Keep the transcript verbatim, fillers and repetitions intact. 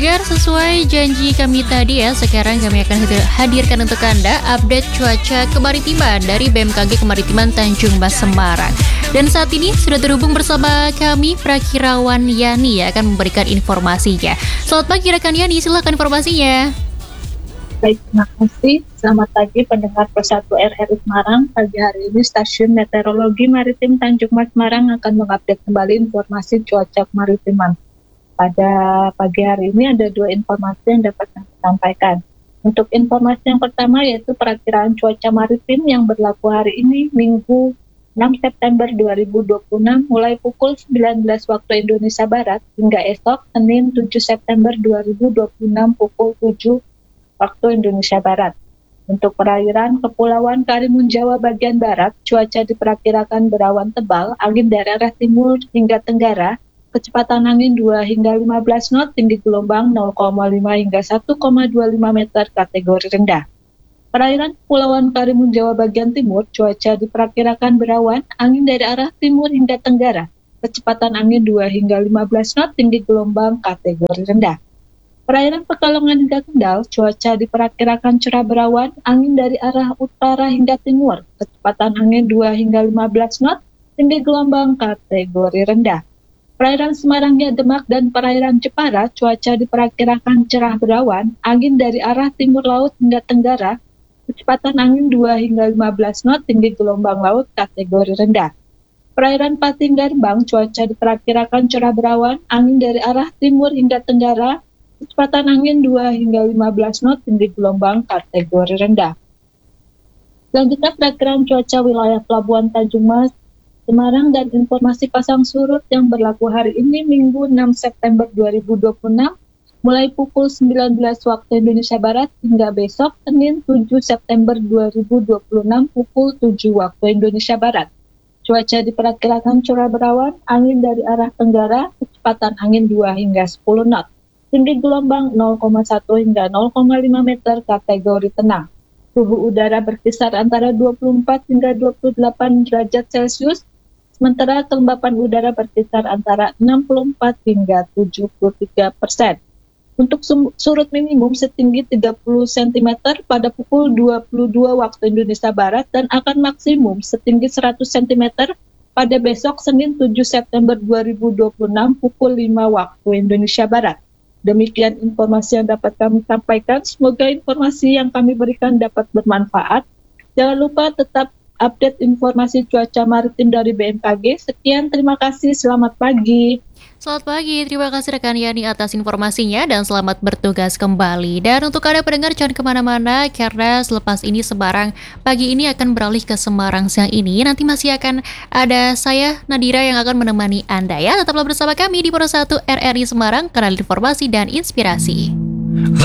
Pendengar, sesuai janji kami tadi ya, sekarang kami akan hadir- hadirkan untuk Anda update cuaca kemaritiman dari B M K G Kemaritiman Tanjung Mas Semarang. Dan saat ini sudah terhubung bersama kami Prakirawan Yani ya, akan memberikan informasinya. Selamat pagi rekan Yani, silakan informasinya. Baik, terima kasih. Selamat pagi pendengar Persatu R R I Semarang. Pagi hari ini Stasiun Meteorologi Maritim Tanjung Mas Semarang akan mengupdate kembali informasi cuaca kemaritiman. Pada pagi hari ini ada dua informasi yang dapat kami sampaikan. Untuk informasi yang pertama yaitu perakiraan cuaca maritim yang berlaku hari ini Minggu enam September dua ribu dua puluh enam mulai pukul sembilan belas waktu Indonesia Barat hingga esok Senin tujuh September dua ribu dua puluh enam pukul tujuh waktu Indonesia Barat. Untuk perairan Kepulauan Karimun Jawa bagian barat, cuaca diperkirakan berawan tebal, angin dari arah timur hingga tenggara, kecepatan angin dua hingga lima belas knot, tinggi gelombang nol koma lima hingga satu koma dua lima meter kategori rendah. Perairan Kepulauan Karimun Jawa bagian timur, cuaca diperkirakan berawan, angin dari arah timur hingga tenggara, kecepatan angin dua hingga lima belas knot, tinggi gelombang kategori rendah. Perairan Pekalongan hingga Kendal, cuaca diperkirakan cerah berawan, angin dari arah utara hingga timur, kecepatan angin dua hingga lima belas knot, tinggi gelombang kategori rendah. Perairan Semarang hingga Demak dan perairan Jepara, cuaca diperkirakan cerah berawan, angin dari arah timur laut hingga tenggara, kecepatan angin dua hingga lima belas knot, tinggi gelombang laut kategori rendah. Perairan Pati hingga Rembang, cuaca diperkirakan cerah berawan, angin dari arah timur hingga tenggara, kecepatan angin dua hingga lima belas knot, tinggi gelombang kategori rendah. Selanjutnya perakiraan cuaca wilayah Pelabuhan Tanjung Mas Semarang dan informasi pasang surut yang berlaku hari ini Minggu enam September dua ribu dua puluh enam mulai pukul sembilan belas waktu Indonesia Barat hingga besok Senin tujuh September dua ribu dua puluh enam pukul tujuh waktu Indonesia Barat. Cuaca diperkirakan cerah berawan, angin dari arah tenggara, kecepatan angin dua hingga sepuluh knot. Tinggi gelombang nol koma satu hingga nol koma lima meter kategori tenang. Suhu udara berkisar antara dua puluh empat hingga dua puluh delapan derajat Celcius, sementara kelembapan udara berkisar antara enam puluh empat hingga tujuh puluh tiga persen. Untuk surut minimum setinggi tiga puluh sentimeter pada pukul dua puluh dua waktu Indonesia Barat dan akan maksimum setinggi seratus sentimeter pada besok Senin tujuh September dua ribu dua puluh enam pukul lima waktu Indonesia Barat. Demikian informasi yang dapat kami sampaikan. Semoga informasi yang kami berikan dapat bermanfaat. Jangan lupa tetap update informasi cuaca maritim dari B M K G. Sekian, terima kasih, selamat pagi. Selamat pagi, terima kasih rekan Yani atas informasinya dan selamat bertugas kembali. Dan untuk Anda pendengar jangan kemana-mana karena selepas ini Semarang pagi ini akan beralih ke Semarang siang ini. Nanti masih akan ada saya Nadira yang akan menemani Anda ya. Tetaplah bersama kami di Persatu R R I Semarang, kanal informasi dan inspirasi.